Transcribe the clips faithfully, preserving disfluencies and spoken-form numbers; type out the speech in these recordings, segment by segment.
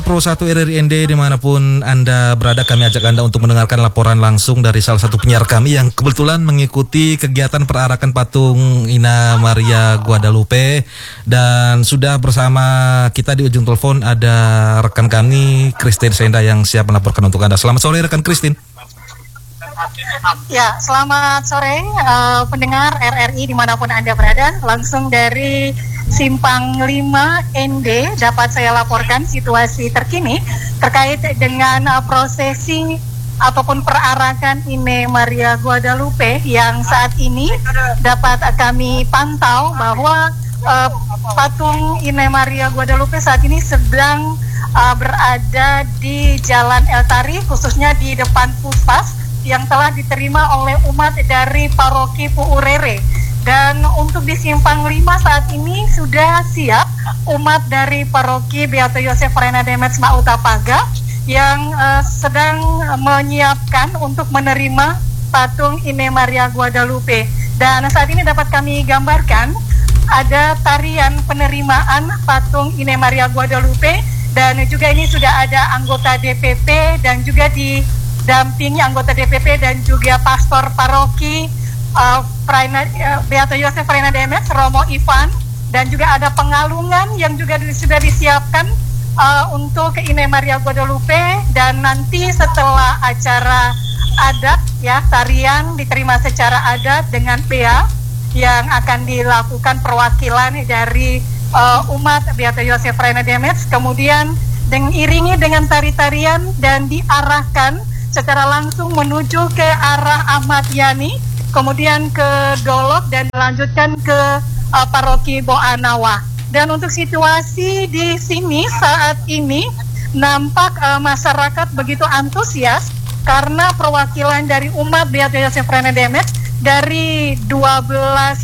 Pro satu R R I N D dimanapun Anda berada, kami ajak Anda untuk mendengarkan laporan langsung dari salah satu penyiar kami yang kebetulan mengikuti kegiatan perarakan patung Ina Maria Guadalupe. Dan sudah bersama kita di ujung telepon ada rekan kami, Christine Senda, yang siap melaporkan untuk Anda. Selamat sore rekan Christine. Ya, selamat sore uh, pendengar R R I dimanapun Anda berada. Langsung dari Simpang lima N D dapat saya laporkan situasi terkini terkait dengan uh, prosesi ataupun perarakan Ina Maria Guadalupe yang saat ini dapat uh, kami pantau bahwa uh, patung Ina Maria Guadalupe saat ini sedang uh, berada di Jalan El Tari, khususnya di depan Puspas yang telah diterima oleh umat dari Paroki Puurere. Dan untuk di Simpang lima saat ini sudah siap umat dari Paroki Beato Yosef Rena Demets Mauta Paga yang uh, sedang menyiapkan untuk menerima patung Ina Maria Guadalupe. Dan saat ini dapat kami gambarkan ada tarian penerimaan patung Ina Maria Guadalupe, dan juga ini sudah ada anggota D P P dan juga di dampingi anggota D P P dan juga pastor paroki uh, Praina, uh, Beato Yosef Rena Demets Romo Ivan, dan juga ada pengalungan yang juga di, sudah disiapkan uh, untuk Ina Maria Guadalupe. Dan nanti setelah acara adat ya, tarian diterima secara adat dengan P A yang akan dilakukan perwakilan dari uh, umat Beato Yosef Rena Demets, kemudian diiringi dengan tari-tarian dan diarahkan secara langsung menuju ke arah Ahmad Yani, kemudian ke Dolok dan dilanjutkan ke uh, Paroki Boanawa. Dan untuk situasi di sini saat ini nampak uh, masyarakat begitu antusias karena perwakilan dari umat Beato Yosef Rena Demets dari dua belas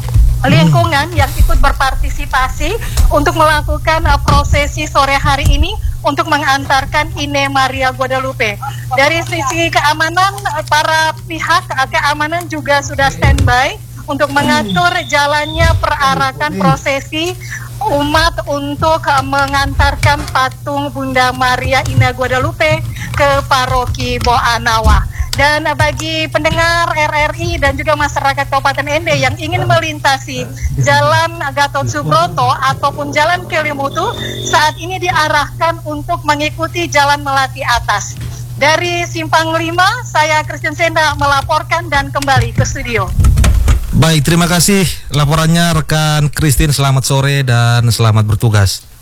lingkungan yang ikut berpartisipasi untuk melakukan uh, prosesi sore hari ini untuk mengantarkan Ina Maria Guadalupe. Dari sisi keamanan, para pihak keamanan juga sudah standby untuk mengatur jalannya perarakan prosesi umat untuk mengantarkan patung Bunda Maria Ina Guadalupe ke Paroki Boanawa. Dan bagi pendengar R R I dan juga masyarakat Kabupaten N D yang ingin melintasi Jalan Gatot Subroto ataupun Jalan Kelimutu, saat ini diarahkan untuk mengikuti Jalan Melati Atas. Dari Simpang lima, saya Christine Senda melaporkan dan kembali ke studio. Baik, terima kasih laporannya rekan Christine. Selamat sore dan selamat bertugas.